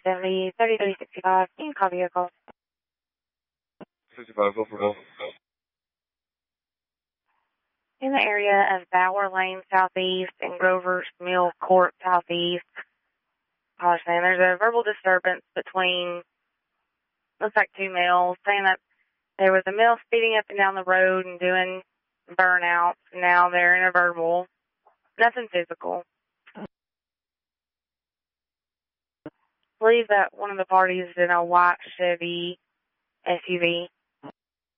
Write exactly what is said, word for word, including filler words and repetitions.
seventy, thirty-three sixty-five. Can you copy your call? sixty-five, go for goal. In the area of Bower Lane Southeast and Grover's Mill Court Southeast, I was saying there's a verbal disturbance between, looks like two males, saying that there was a male speeding up and down the road and doing burnouts. Now they're in a verbal. Nothing physical. I believe that one of the parties is in a white Chevy S U V.